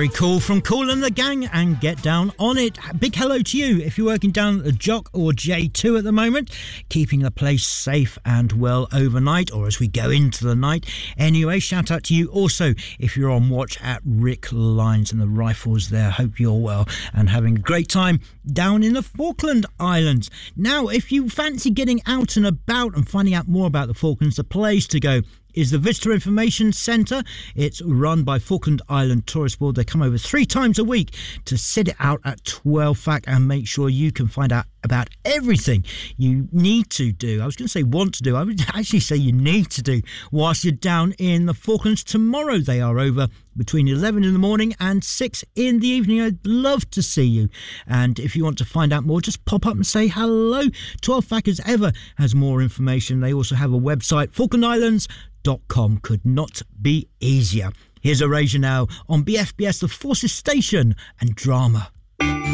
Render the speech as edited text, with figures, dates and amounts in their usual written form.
Very cool from Kool and the Gang and Get Down On It. Big hello to you if you're working down at the Jock or J2 at the moment, keeping the place safe and well overnight, or as we go into the night. Anyway, shout out to you also if you're on watch at Rick Lines and the Rifles there. Hope you're well and having a great time down in the Falkland Islands. Now, if you fancy getting out and about and finding out more about the Falklands, the place to go is the Visitor Information Centre. It's run by Falkland Island Tourist Board. They come over 3 times a week to sit it out at 12 FAC and make sure you can find out about everything you need to do. I was going to say want to do. I would actually say you need to do whilst you're down in the Falklands. Tomorrow they are over between 11 in the morning and 6 in the evening. I'd love to see you. And if you want to find out more, just pop up and say hello. 12 FAC as ever has more information. They also have a website, falklandislands.com. Could not be easier. Here's Erasure now on BFBS, the Forces Station and Drama.